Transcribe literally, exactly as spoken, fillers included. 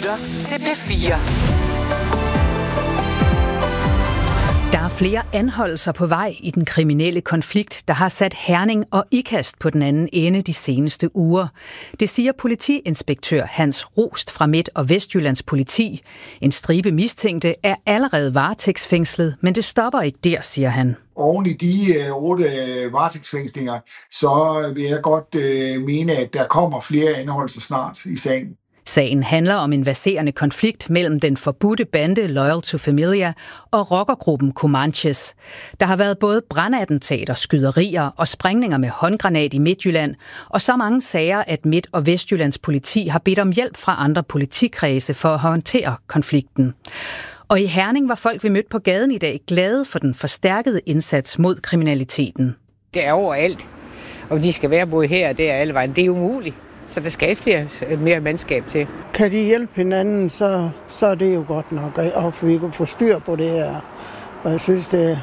lytter til P fire. Der er flere anholdelser på vej i den kriminelle konflikt, der har sat Herning og Ikast på den anden ende de seneste uger. Det siger politiinspektør Hans Rost fra Midt- og Vestjyllands politi. En stribe mistænkte er allerede varetægtsfængslet, men det stopper ikke der, siger han. Oven i de øh, otte øh, varetægtsfængslinger, så vil jeg godt øh, mene, at der kommer flere anholdelser snart i sagen. Sagen handler om en verserende konflikt mellem den forbudte bande Loyal to Familia og rockergruppen Comanches. Der har været både brandattentater, skyderier og sprængninger med håndgranat i Midtjylland, og så mange sager, at Midt- og Vestjyllands politi har bedt om hjælp fra andre politikredse for at håndtere konflikten. Og i Herning var folk, vi mødte på gaden i dag, glade for den forstærkede indsats mod kriminaliteten. Det er overalt, og de skal være både her og der alle vejen. Det er umuligt. Så der skal flere mere mandskab til. Kan de hjælpe hinanden, så, så er det jo godt nok, og vi kan få styr på det her. Og jeg synes, det,